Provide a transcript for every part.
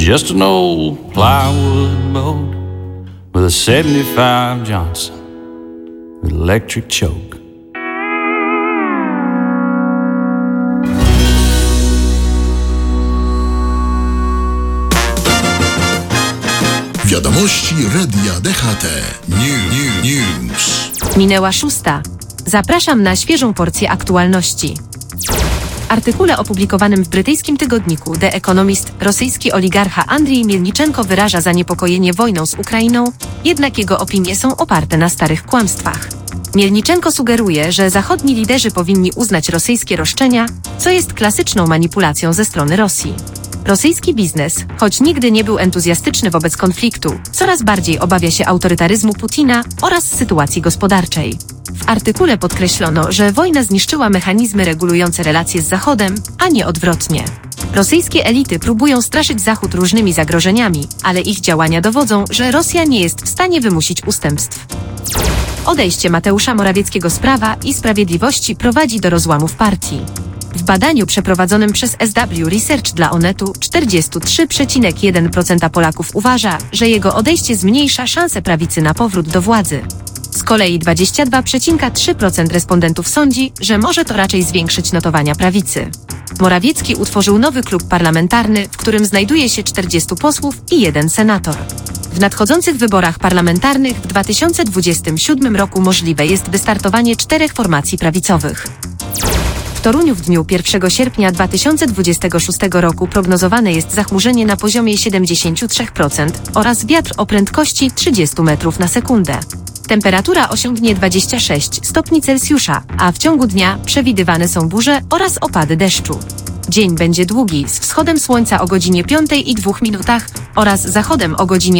Just an old plywood boat with a 75 Johnson with electric choke. Wiadomości Radia DHT. News. Minęła 6. Zapraszam na świeżą porcję aktualności. W artykule opublikowanym w brytyjskim tygodniku The Economist rosyjski oligarcha Andrii Mielniczenko wyraża zaniepokojenie wojną z Ukrainą, jednak jego opinie są oparte na starych kłamstwach. Mielniczenko sugeruje, że zachodni liderzy powinni uznać rosyjskie roszczenia, co jest klasyczną manipulacją ze strony Rosji. Rosyjski biznes, choć nigdy nie był entuzjastyczny wobec konfliktu, coraz bardziej obawia się autorytaryzmu Putina oraz sytuacji gospodarczej. W artykule podkreślono, że wojna zniszczyła mechanizmy regulujące relacje z Zachodem, a nie odwrotnie. Rosyjskie elity próbują straszyć Zachód różnymi zagrożeniami, ale ich działania dowodzą, że Rosja nie jest w stanie wymusić ustępstw. Odejście Mateusza Morawieckiego z Prawa i Sprawiedliwości prowadzi do rozłamu w partii. W badaniu przeprowadzonym przez SW Research dla Onetu 43,1% Polaków uważa, że jego odejście zmniejsza szanse prawicy na powrót do władzy. Z kolei 22,3% respondentów sądzi, że może to raczej zwiększyć notowania prawicy. Morawiecki utworzył nowy klub parlamentarny, w którym znajduje się 40 posłów i 1 senator. W nadchodzących wyborach parlamentarnych w 2027 roku możliwe jest wystartowanie 4 formacji prawicowych. W Toruniu w dniu 1 sierpnia 2026 roku prognozowane jest zachmurzenie na poziomie 73% oraz wiatr o prędkości 30 metrów na sekundę. Temperatura osiągnie 26 stopni Celsjusza, a w ciągu dnia przewidywane są burze oraz opady deszczu. Dzień będzie długi, z wschodem słońca o godzinie 5:02 oraz zachodem o godzinie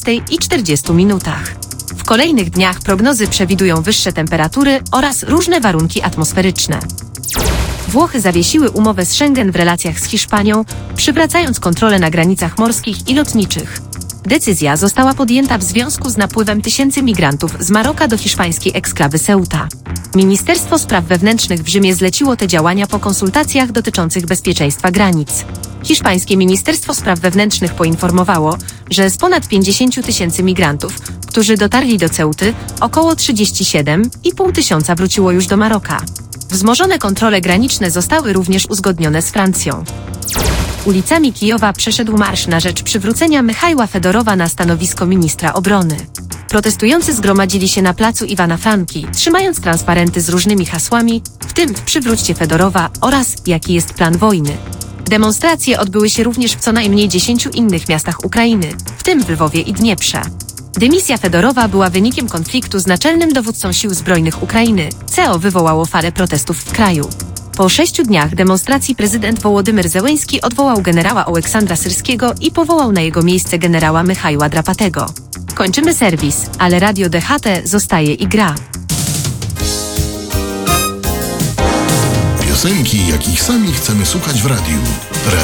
20:40. W kolejnych dniach prognozy przewidują wyższe temperatury oraz różne warunki atmosferyczne. Włochy zawiesiły umowę z Schengen w relacjach z Hiszpanią, przywracając kontrolę na granicach morskich i lotniczych. Decyzja została podjęta w związku z napływem tysięcy migrantów z Maroka do hiszpańskiej eksklawy Ceuta. Ministerstwo Spraw Wewnętrznych w Rzymie zleciło te działania po konsultacjach dotyczących bezpieczeństwa granic. Hiszpańskie Ministerstwo Spraw Wewnętrznych poinformowało, że z ponad 50 tysięcy migrantów, którzy dotarli do Ceuty, około 37,5 tysiąca wróciło już do Maroka. Wzmożone kontrole graniczne zostały również uzgodnione z Francją. Ulicami Kijowa przeszedł marsz na rzecz przywrócenia Michajła Fedorowa na stanowisko ministra obrony. Protestujący zgromadzili się na placu Iwana Franki, trzymając transparenty z różnymi hasłami, w tym Przywróćcie Fedorowa oraz Jaki jest plan wojny. Demonstracje odbyły się również w co najmniej 10 innych miastach Ukrainy, w tym w Lwowie i Dnieprze. Dymisja Fedorowa była wynikiem konfliktu z naczelnym dowódcą sił zbrojnych Ukrainy, co wywołało falę protestów w kraju. Po 6 dniach demonstracji prezydent Wołodymyr Zełenski odwołał generała Oleksandra Syrskiego i powołał na jego miejsce generała Michajła Drapatego. Kończymy serwis, ale Radio DHT zostaje i gra. Piosenki, jakich sami chcemy słuchać w radiu.